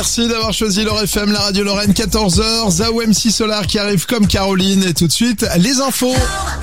Merci d'avoir choisi Lore FM, la radio Lorraine, 14h. Zao MC Solar qui arrive comme Caroline. Et tout de suite, les infos.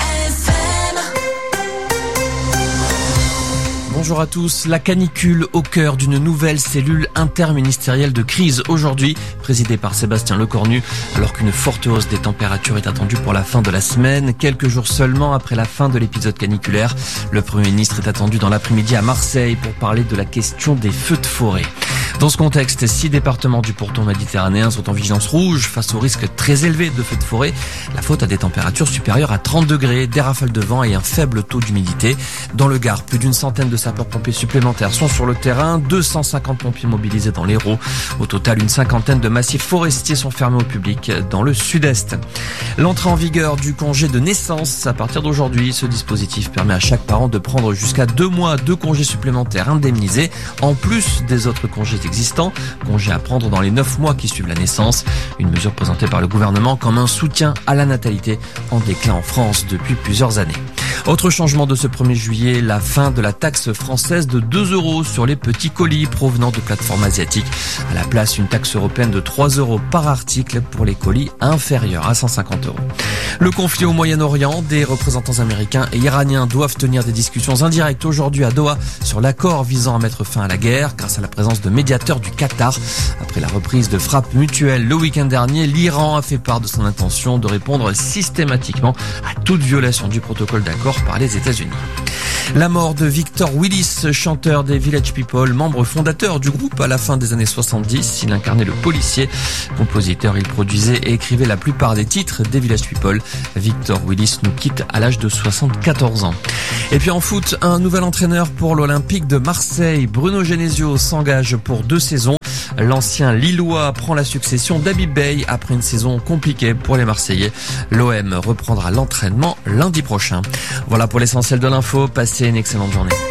Bonjour à tous. La canicule au cœur d'une nouvelle cellule interministérielle de crise aujourd'hui, présidée par Sébastien Lecornu, alors qu'une forte hausse des températures est attendue pour la fin de la semaine. Quelques jours seulement après la fin de l'épisode caniculaire, le Premier ministre est attendu dans l'après-midi à Marseille pour parler de la question des feux de forêt. Dans ce contexte, 6 départements du pourtour méditerranéen sont en vigilance rouge face au risque très élevé de feux de forêt. La faute à des températures supérieures à 30 degrés, des rafales de vent et un faible taux d'humidité. Dans le Gard, plus d'une centaine de sapeurs-pompiers supplémentaires sont sur le terrain, 250 pompiers mobilisés dans l'Hérault. Au total, une cinquantaine de massifs forestiers sont fermés au public dans le sud-est. L'entrée en vigueur du congé de naissance à partir d'aujourd'hui. Ce dispositif permet à chaque parent de prendre jusqu'à 2 mois de congés supplémentaires indemnisés, en plus des autres congés existants, congés à prendre dans les 9 mois qui suivent la naissance. Une mesure présentée par le gouvernement comme un soutien à la natalité en déclin en France depuis plusieurs années. Autre changement de ce 1er juillet, la fin de la taxe française de 2 € sur les petits colis provenant de plateformes asiatiques. À la place, une taxe européenne de 3 € par article pour les colis inférieurs à 150 €. Le conflit au Moyen-Orient, des représentants américains et iraniens doivent tenir des discussions indirectes aujourd'hui à Doha sur l'accord visant à mettre fin à la guerre grâce à la présence de médiateurs du Qatar. Après la reprise de frappes mutuelles le week-end dernier, l'Iran a fait part de son intention de répondre systématiquement à toute violation du protocole d'accord par les États-Unis. La mort de Victor Willis, chanteur des Village People, membre fondateur du groupe à la fin des années 70. Il incarnait le policier. Compositeur, il produisait et écrivait la plupart des titres des Village People. Victor Willis nous quitte à l'âge de 74 ans. Et puis en foot, un nouvel entraîneur pour l'Olympique de Marseille. Bruno Genesio s'engage pour 2 saisons. L'ancien Lillois prend la succession d'Habib Beye après une saison compliquée pour les Marseillais. L'OM reprendra l'entraînement lundi prochain. Voilà pour l'essentiel de l'info. Passez une excellente journée.